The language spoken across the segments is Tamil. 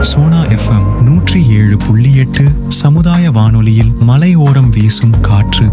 சோனா எஃப்எம் 107.8 சமுதாய வானொலியில் மலையோரம் வீசும் காற்று.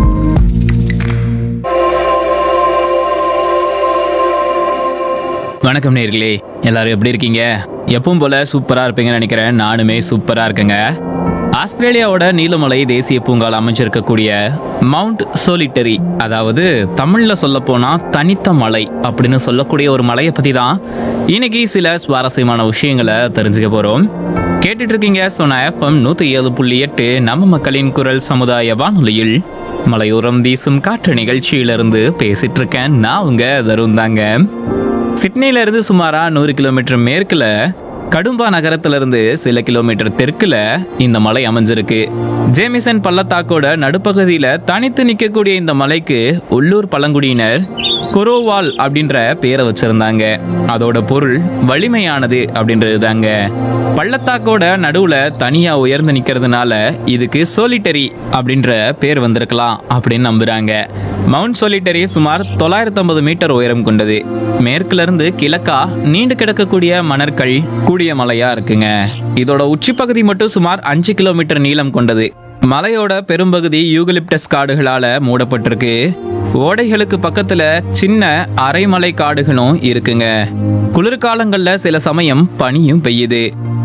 வணக்கம் நேயர்களே, எல்லாரும் எப்படி இருக்கீங்க? எப்பவும் போல சூப்பரா இருப்பீங்கன்னு நினைக்கிறேன். நானுமே சூப்பரா இருக்கேங்க. ஆஸ்திரேலியாவோட நீலமலை தேசிய பூங்கால அமைஞ்சிருக்கக்கூடிய மவுண்ட் சோலிட்டரி, அதாவது தமிழ்ல சொல்ல போனா தனித்த மலை அப்படின்னு சொல்லக்கூடிய ஒரு மலையை பத்தி தான் இன்னைக்கு சில சுவாரஸ்யமான விஷயங்களை தெரிஞ்சுக்க போறோம். கேட்டுட்டு இருக்கீங்க சோனா எஃப்எம் 107.8 நம்ம மக்களின் குரல் சமுதாய வானொலியில் மலையோரம் வீசும் காற்று நிகழ்ச்சியிலிருந்து பேசிட்டு இருக்கேன். நான் உங்க தருண் தாங்க. சிட்னில இருந்து சுமாரா 100 கிலோமீட்டர் மேற்குல கடும்பா நகரத்துல இருந்து சில கிலோமீட்டர் தெற்குல இந்த மலை அமைஞ்சிருக்கு. ஜேமிசன் பள்ளத்தாக்கோட நடுப்பகுதியில தனித்து நிற்கக்கூடிய இந்த மலைக்கு உள்ளூர் பழங்குடியினர் கொரோவால் அப்படின்ற பேரை வச்சிருந்தாங்க. அதோட பொருள் வலிமையானது அப்படின்றது தாங்க. பள்ளத்தாக்கோட நடுவுல தனியா உயர்ந்து நிக்கிறதுனால இதுக்கு சோலிட்டரி அப்படின்ற பேர் வந்திருக்கலாம் அப்படின்னு நம்புறாங்க. மவுண்ட் சோலிட்டரி சுமார் 950 மீட்டர் உயரம் கொண்டது. மேற்குல இருந்து கிழக்கா நீண்டு கிடக்கக்கூடிய மணற்கல் கூடிய மலையா இருக்குங்க. இதோட உச்சி பகுதி மட்டும் சுமார் 5 கிலோமீட்டர் நீளம் கொண்டது. மலையோட பெரும்பகுதி யூகலிப்டஸ் காடுகளால மூடப்பட்டிருக்கு. ஓடைகளுக்கு பக்கத்துல சின்ன அரைமலை காடுகளும் இருக்குங்க. குளிர்காலங்கள்ல சில சமயம் பனியும் பெய்யுது.